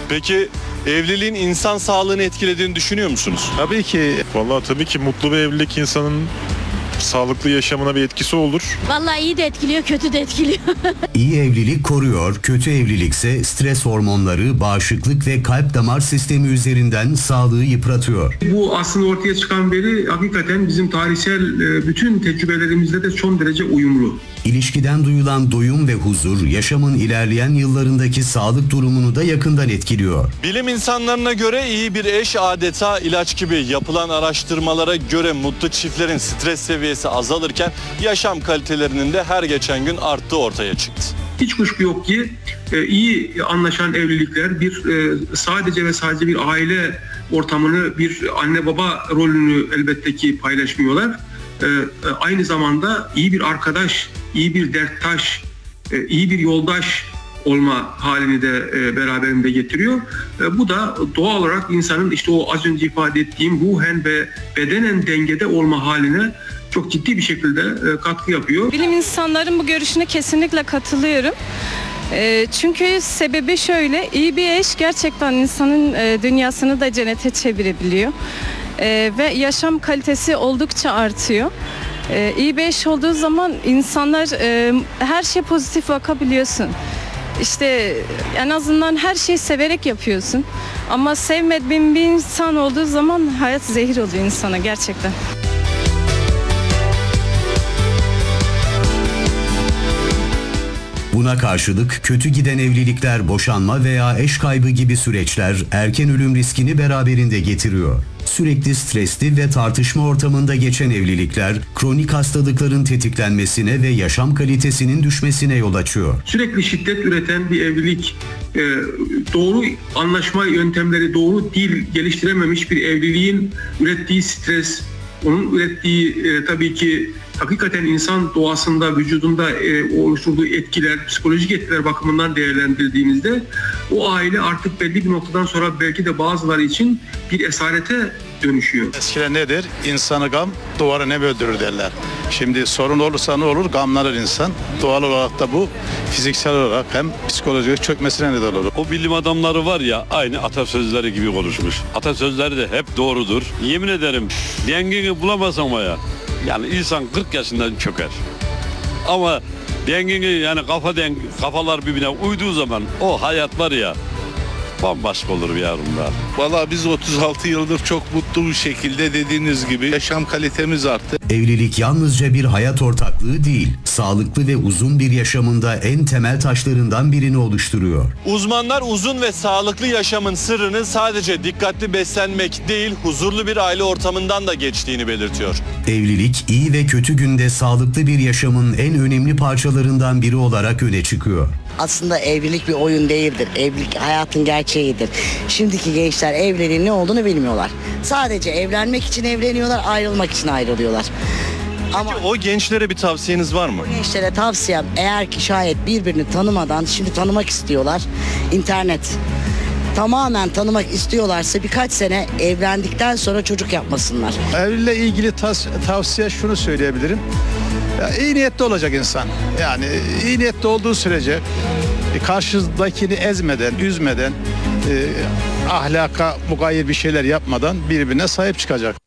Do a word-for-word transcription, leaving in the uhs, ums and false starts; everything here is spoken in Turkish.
Peki evliliğin insan sağlığını etkilediğini düşünüyor musunuz? Tabii ki. Vallahi tabii ki mutlu bir evlilik insanın sağlıklı yaşamına bir etkisi olur. Vallahi iyi de etkiliyor, kötü de etkiliyor. İyi evlilik koruyor, kötü evlilikse stres hormonları, bağışıklık ve kalp damar sistemi üzerinden sağlığı yıpratıyor. Bu aslında ortaya çıkan veri hakikaten bizim tarihsel bütün tecrübelerimizle de son derece uyumlu. İlişkiden duyulan doyum ve huzur, yaşamın ilerleyen yıllarındaki sağlık durumunu da yakından etkiliyor. Bilim insanlarına göre iyi bir eş adeta ilaç gibi. Yapılan araştırmalara göre mutlu çiftlerin stres seviyesi azalırken yaşam kalitelerinin de her geçen gün arttığı ortaya çıktı. Hiç kuşku yok ki iyi anlaşan evlilikler bir sadece ve sadece bir aile ortamını, bir anne baba rolünü elbette ki paylaşmıyorlar. Aynı zamanda iyi bir arkadaş, iyi bir derttaş, iyi bir yoldaş olma halini de beraberinde getiriyor. Bu da doğal olarak insanın işte o az önce ifade ettiğim ruhen ve bedenen dengede olma haline çok ciddi bir şekilde katkı yapıyor. Bilim insanların bu görüşüne kesinlikle katılıyorum. Çünkü sebebi şöyle, iyi bir eş gerçekten insanın dünyasını da cennete çevirebiliyor. Ve yaşam kalitesi oldukça artıyor. İyi bir eş olduğu zaman insanlar her şeye pozitif bakabiliyorsun. İşte en azından her şeyi severek yapıyorsun. Ama sevmediğin bir insan olduğu zaman hayat zehir oluyor insana gerçekten. Buna karşılık kötü giden evlilikler, boşanma veya eş kaybı gibi süreçler erken ölüm riskini beraberinde getiriyor. Sürekli stresli ve tartışma ortamında geçen evlilikler kronik hastalıkların tetiklenmesine ve yaşam kalitesinin düşmesine yol açıyor. Sürekli şiddet üreten bir evlilik, doğru anlaşma yöntemleri, doğru dil geliştirememiş bir evliliğin ürettiği stres, onun ürettiği tabii ki hakikaten insan doğasında, vücudunda e, oluşturduğu etkiler, psikolojik etkiler bakımından değerlendirdiğimizde o aile artık belli bir noktadan sonra belki de bazıları için bir esarete dönüşüyor. Eskiden nedir? İnsanı gam, duvarı nem öldürür derler. Şimdi sorun olursa ne olur? Gamlanır insan. Doğal olarak da bu fiziksel olarak hem psikolojik çökmesine neden olur. O bilim adamları var ya, aynı atasözleri gibi konuşmuş. Atasözleri de hep doğrudur. Yemin ederim dengeni bulamazsam ya. Yani insan kırk yaşından çöker. Ama dengeni, yani kafa denk, kafalar birbirine uyduğu zaman o hayat var ya, bambaşka olur yavrumlar. Vallahi biz otuz altı yıldır çok mutlu bir şekilde, dediğiniz gibi yaşam kalitemiz arttı. Evlilik yalnızca bir hayat ortaklığı değil, sağlıklı ve uzun bir yaşamında en temel taşlarından birini oluşturuyor. Uzmanlar uzun ve sağlıklı yaşamın sırrını sadece dikkatli beslenmek değil, huzurlu bir aile ortamından da geçtiğini belirtiyor. Evlilik iyi ve kötü günde sağlıklı bir yaşamın en önemli parçalarından biri olarak öne çıkıyor. Aslında evlilik bir oyun değildir. Evlilik hayatın gerçeğidir. Şimdiki gençler evliliğin ne olduğunu bilmiyorlar. Sadece evlenmek için evleniyorlar, ayrılmak için ayrılıyorlar. Ama Peki o gençlere bir tavsiyeniz var mı? gençlere tavsiyem, eğer ki şayet birbirini tanımadan, şimdi tanımak istiyorlar, internet. Tamamen tanımak istiyorlarsa birkaç sene evlendikten sonra çocuk yapmasınlar. Evliliğe ilgili tas- tavsiye şunu söyleyebilirim. Ya, iyi niyetli olacak insan. Yani iyi niyetli olduğu sürece e, karşıdakini ezmeden, üzmeden, e, ahlaka mugayir bir şeyler yapmadan birbirine sahip çıkacak.